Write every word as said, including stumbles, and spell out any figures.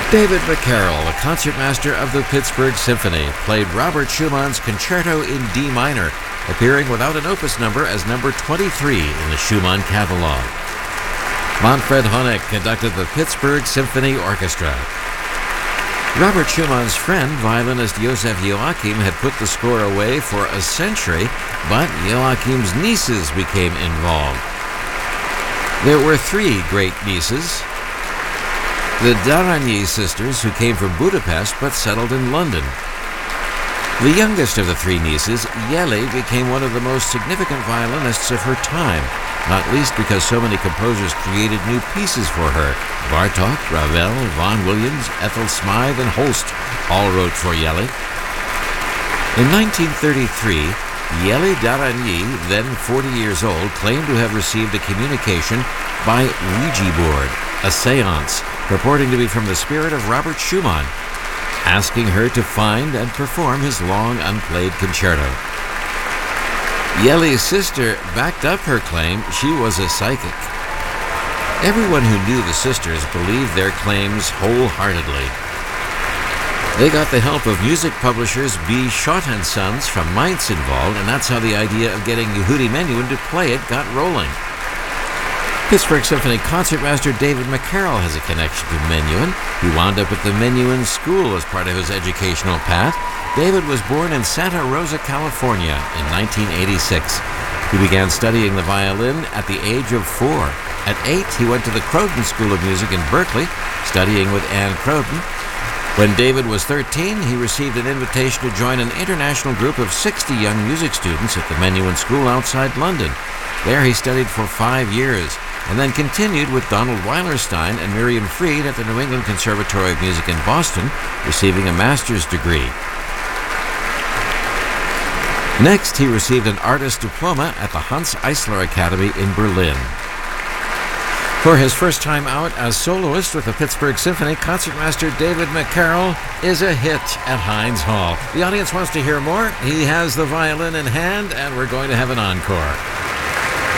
David McCarroll, a concertmaster of the Pittsburgh Symphony, played Robert Schumann's Concerto in D minor, appearing without an opus number as number twenty-three in the Schumann catalog. Manfred Honeck conducted the Pittsburgh Symphony Orchestra. Robert Schumann's friend, violinist Joseph Joachim, had put the score away for a century, but Joachim's nieces became involved. There were three great nieces. The Darany sisters, who came from Budapest but settled in London. The youngest of the three nieces, Yeli, became one of the most significant violinists of her time, not least because so many composers created new pieces for her. Bartók, Ravel, Vaughan Williams, Ethel Smythe, and Holst all wrote for Yeli. In nineteen thirty-three, Yeli Darany, then forty years old, claimed to have received a communication by Ouija board, a seance, purporting to be from the spirit of Robert Schumann, asking her to find and perform his long unplayed concerto. Yeli's sister backed up her claim she was a psychic. Everyone who knew the sisters believed their claims wholeheartedly. They got the help of music publishers B. Schott and Sons from Mainz involved, and that's how the idea of getting Yehudi Menuhin to play it got rolling. Pittsburgh Symphony concertmaster David McCarroll has a connection to Menuhin. He wound up at the Menuhin School as part of his educational path. David was born in Santa Rosa, California in nineteen eighty-six. He began studying the violin at the age of four. At eight, he went to the Croton School of Music in Berkeley, studying with Anne Croton. When David was thirteen, he received an invitation to join an international group of sixty young music students at the Menuhin School outside London. There he studied for five years, and then continued with Donald Weilerstein and Miriam Fried at the New England Conservatory of Music in Boston, receiving a master's degree. Next, he received an artist diploma at the Hans Eisler Academy in Berlin. For his first time out as soloist with the Pittsburgh Symphony, concertmaster David McCarroll is a hit at Heinz Hall. The audience wants to hear more. He has the violin in hand, and we're going to have an encore.